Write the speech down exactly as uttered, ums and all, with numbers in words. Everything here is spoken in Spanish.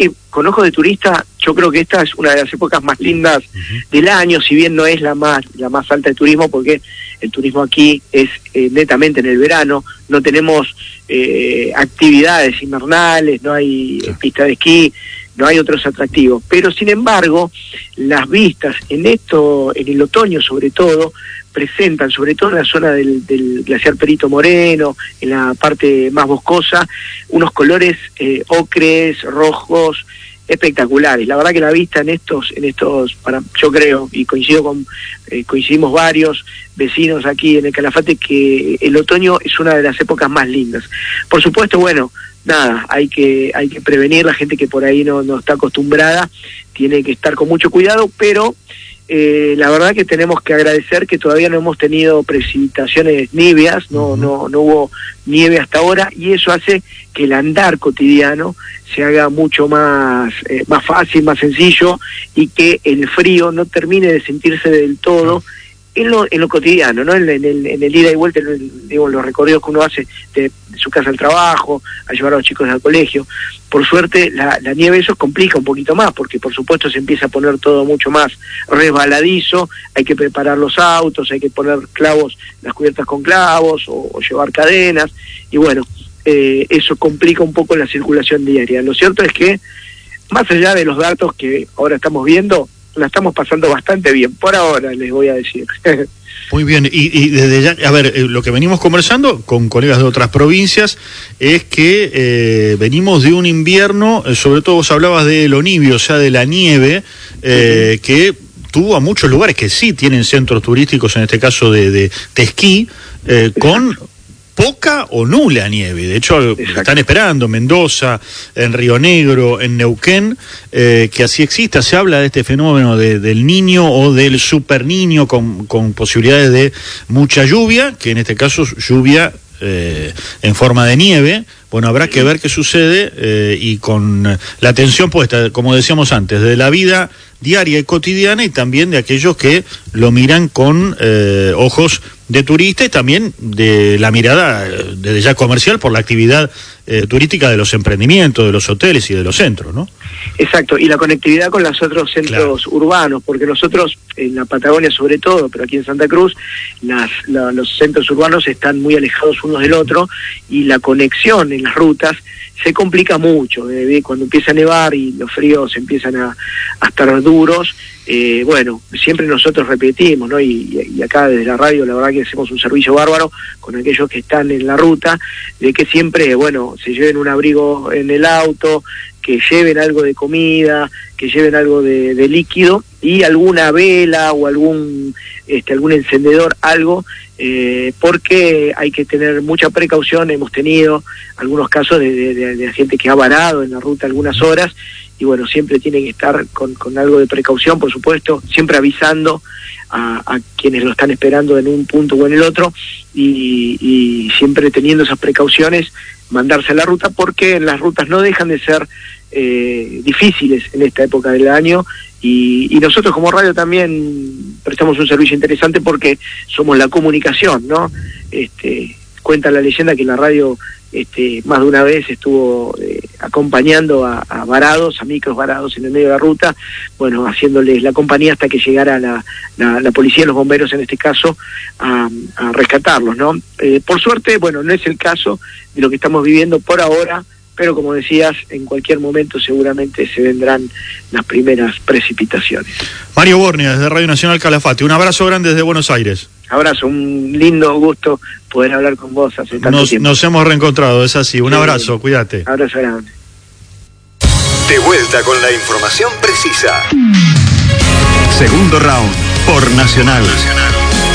que con ojos de turista, yo creo que esta es una de las épocas más lindas uh-huh. del año, si bien no es la más la más alta de turismo, porque el turismo aquí es eh, netamente en el verano, no tenemos eh, actividades invernales, no hay sí. pista de esquí, no hay otros atractivos, pero sin embargo, las vistas en esto, en el otoño sobre todo, presentan, sobre todo en la zona del, del glaciar Perito Moreno, en la parte más boscosa, unos colores eh, ocres, rojos, espectaculares. La verdad que la vista en estos, en estos, para, yo creo, y coincido con, eh, coincidimos varios vecinos aquí en el Calafate, que el otoño es una de las épocas más lindas. Por supuesto, bueno, nada, hay que, hay que prevenir, la gente que por ahí no, no está acostumbrada, tiene que estar con mucho cuidado, pero Eh, la verdad que tenemos que agradecer que todavía no hemos tenido precipitaciones nievias, no, no, no hubo nieve hasta ahora, y eso hace que el andar cotidiano se haga mucho más, eh, más fácil, más sencillo, y que el frío no termine de sentirse del todo en lo, en lo cotidiano, ¿no? En, en, el, en el ida y vuelta, en, el, digo, en los recorridos que uno hace de, de su casa al trabajo, a llevar a los chicos al colegio. Por suerte, la, la nieve eso complica un poquito más, porque por supuesto se empieza a poner todo mucho más resbaladizo, hay que preparar los autos, hay que poner clavos, las cubiertas con clavos, o, o llevar cadenas, y bueno, eh, eso complica un poco la circulación diaria. Lo cierto es que, más allá de los datos que ahora estamos viendo, la estamos pasando bastante bien, por ahora les voy a decir. Muy bien, y, y desde ya, a ver, eh, lo que venimos conversando con colegas de otras provincias es que eh, venimos de un invierno, eh, sobre todo vos hablabas de lo nibio, o sea, de la nieve, eh, uh-huh. que tuvo a muchos lugares que sí tienen centros turísticos, en este caso de, de, de esquí, eh, con poca o nula nieve. De hecho, Exacto. están esperando Mendoza, en Río Negro, en Neuquén, eh, que así exista. Se habla de este fenómeno de, del niño o del super niño con, con posibilidades de mucha lluvia, que en este caso lluvia eh, en forma de nieve. Bueno, habrá que ver qué sucede eh, y con la atención puesta, como decíamos antes, de la vida diaria y cotidiana, y también de aquellos que lo miran con eh, ojos de turista, y también de la mirada eh, desde ya comercial por la actividad eh, turística de los emprendimientos, de los hoteles y de los centros, ¿no? Exacto, y la conectividad con los otros centros claro. urbanos, porque nosotros en la Patagonia sobre todo, pero aquí en Santa Cruz, las, la, los centros urbanos están muy alejados unos del otro, y la conexión en las rutas se complica mucho, eh, cuando empieza a nevar y los fríos empiezan a, a estar duros. Eh, bueno, siempre nosotros repetimos, ¿no? Y, y acá desde la radio la verdad que hacemos un servicio bárbaro con aquellos que están en la ruta, de que siempre, bueno, se lleven un abrigo en el auto, que lleven algo de comida, que lleven algo de, de líquido, y alguna vela o algún este algún encendedor, algo, eh, porque hay que tener mucha precaución. Hemos tenido algunos casos de, de, de, de gente que ha varado en la ruta algunas horas, y bueno, siempre tiene que estar con, con algo de precaución, por supuesto, siempre avisando a, a quienes lo están esperando en un punto o en el otro, y, y siempre teniendo esas precauciones, mandarse a la ruta, porque las rutas no dejan de ser eh, difíciles en esta época del año, y, y nosotros como radio también prestamos un servicio interesante porque somos la comunicación, ¿no? Este, cuenta la leyenda que la radio este, más de una vez estuvo eh, acompañando a, a varados, a micros varados en el medio de la ruta, bueno, haciéndoles la compañía hasta que llegara la, la, la policía, los bomberos en este caso, a, a rescatarlos, ¿no? Eh, por suerte, bueno, no es el caso de lo que estamos viviendo por ahora, pero como decías, en cualquier momento seguramente se vendrán las primeras precipitaciones. Mario Bornia, desde Radio Nacional Calafate, un abrazo grande desde Buenos Aires. Abrazo, un lindo gusto poder hablar con vos hace tanto nos, tiempo. Nos hemos reencontrado, es así. Un sí, abrazo, cuídate. Abrazo grande. De vuelta con la información precisa. Segundo round por Nacional. Nacional.